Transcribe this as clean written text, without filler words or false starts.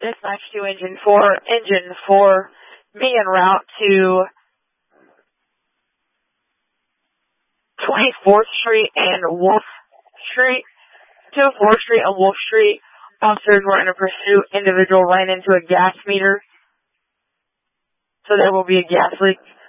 Dispatch to engine 4 be en route to 24th Street and Wolf Street. 4th Street and Wolf Street. Officers were in a pursuit. Individual ran into a gas meter. So there will be a gas leak.